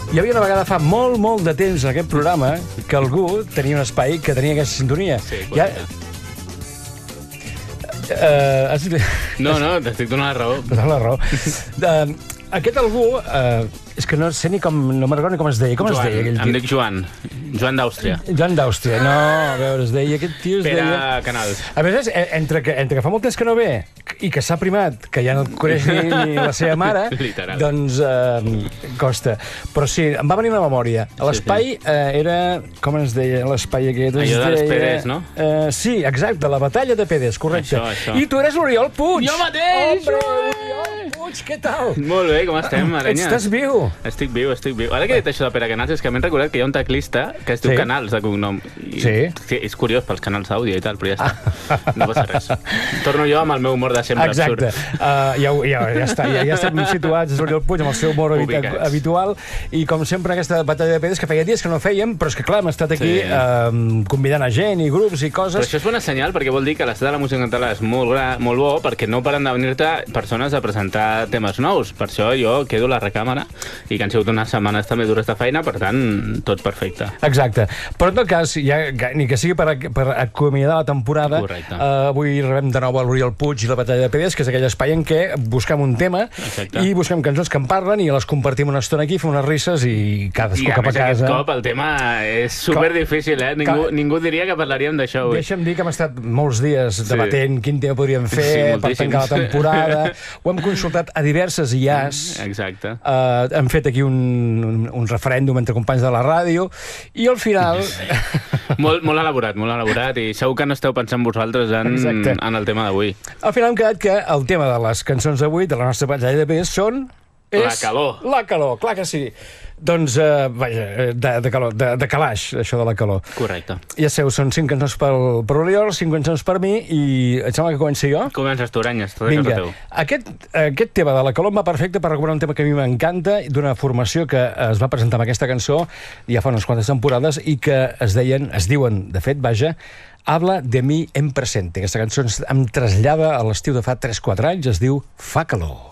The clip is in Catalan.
Hi havia una vegada fa molt de temps en aquest programa que algú tenia un espai que tenia aquesta sintonia. Sí, No, t'estic donant la raó. Donant la raó. Aquest algú, és que no sé ni com, no me'n recordo ni com es deia. Com es deia aquell tio? Em dic Joan d'Àustria. Joan d'Àustria, no, a veure, es deia, aquest tio es deia... Pere Canals. A més, entre que fa molt temps que no ve i que s'ha primat, que ja no el coneix ni la seva mare, Literal. doncs costa. Però sí, em va venir una memòria. L'espai era... Com es deia l'espai aquest? Allò de les Pedes, no? Sí, exacte, la batalla de Pedes, correcte. Això. I tu eres l'Oriol Puig! Jo mateix! Hombre, Oriol Puig, què tal? Molt bé, com estem, Aranya? Estàs viu? Estic viu. Ara que he dit això de Pere Canals, és que m'he recordat que hi ha un teclista que es diu Canals, de cognom. Sí. És curiós pels canals d'àudio i tal, però ja està. No passa res. Torno jo amb el meu humor de sempre absurd. Exacte. Ja està, ja estem situats a l'Oriol Puig amb el seu humor habitual i com sempre aquesta batalla de pedres que feia dies que no fèiem, però és que clar, hem estat aquí convidant a gent i grups i coses. Però això és bona senyal perquè vol dir que l'estat de la música catalana és molt bo perquè no paren de venir-te persones a presentar temes nous. Per això jo quedo a la recàmera i que han sigut unes setmanes també dures de feina, per tant, tot perfecte. Exacte. Però en tot cas, ni que sigui per acomiadar la temporada, avui rebem de nou l'Oriol Puig i la batalla de pedres, que és aquell espai en què busquem un tema i busquem cançons que en parlen i les compartim una estona aquí, fem unes risses i cadascú cap a casa. I a més aquest cop el tema és superdifícil, Ningú diria que parlaríem d'això avui. Deixa'm dir que hem estat molts dies debatent quin tema podríem fer per tancar la temporada. Ho hem consultat a diverses IAs. Exacte. Hem fet aquí un referèndum entre companys de la ràdio i al final... Molt elaborat i segur que no esteu pensant vosaltres en el tema d'avui. Al final hem quedat que el tema de les cançons d'avui, de la nostra batalla de pedres, la calor. La calor, clar que sí. Doncs, vaja, de calaix, això de la calor. Correcte. Ja sabeu, són 5 cançons per Oriol, 5 cançons per mi, i et sembla que comenci jo? Comences tu, Aranyes, tot Vinga. a casa teu. Aquest tema de la calor em va perfecte per recuperar un tema que a mi m'encanta, d'una formació que es va presentar amb aquesta cançó ja fa unes quantes temporades i que es diuen, de fet, vaja, Habla de mi en presente. Aquesta cançó em trasllada a l'estiu de fa 3-4 anys, es diu Fa calor.